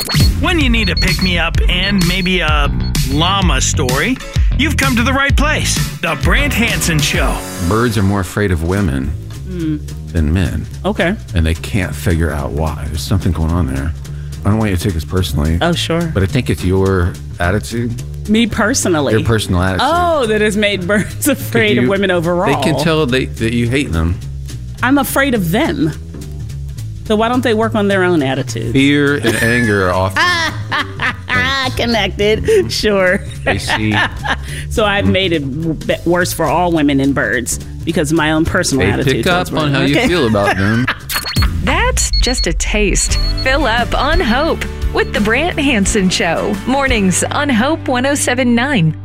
When you need a pick-me-up and maybe a llama story, you've come to the right place. The Brant Hansen Show. Birds are more afraid of women than men. Okay. And they can't figure out why. There's something going on there. I don't want you to take this personally. Oh, sure. But I think it's your attitude. Me personally. Your personal attitude. Oh, that has made birds afraid of women overall. They can tell that you hate them. I'm afraid of them. So why don't they work on their own attitude? Fear and anger are often connected. Sure. They see. So I've made it worse for all women and birds because of my own personal attitude. Pick up on how you feel about them. That's just a taste. Fill up on hope with the Brant Hansen Show. Mornings on Hope 107.9.